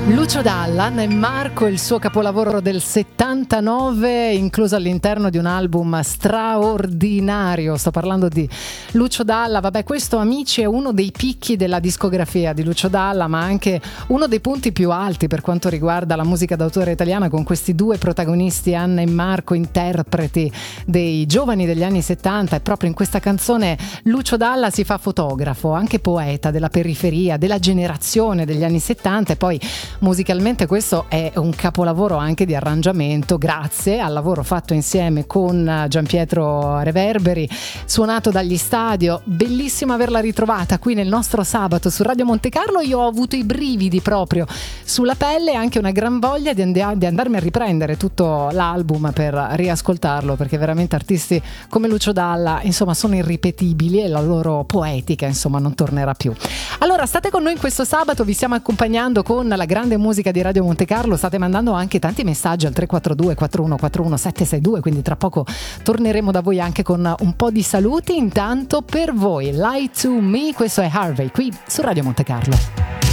Lucio Dalla, Anna e Marco, il suo capolavoro del 79, incluso all'interno di un album straordinario. Sto parlando di Lucio Dalla. Vabbè, questo, amici, è uno dei picchi della discografia di Lucio Dalla, ma anche uno dei punti più alti per quanto riguarda la musica d'autore italiana, con questi due protagonisti, Anna e Marco, interpreti dei giovani degli anni 70. E proprio in questa canzone Lucio Dalla si fa fotografo, anche poeta della periferia, della generazione degli anni 70, e poi musicalmente questo è un capolavoro anche di arrangiamento, grazie al lavoro fatto insieme con Gianpietro Reverberi, suonato dagli Stadio. Bellissimo averla ritrovata qui nel nostro sabato su Radio Montecarlo. Io ho avuto i brividi proprio sulla pelle e anche una gran voglia di andarmi a riprendere tutto l'album per riascoltarlo, perché veramente artisti come Lucio Dalla, insomma, sono irripetibili e la loro poetica, insomma, non tornerà più. Allora, state con noi in questo sabato, vi stiamo accompagnando con la grande musica di Radio Montecarlo. State mandando anche tanti messaggi al 342 4141 762, quindi tra poco torneremo da voi anche con un po' di saluti. Intanto per voi Lie to Me, questo è Harvey qui su Radio Montecarlo.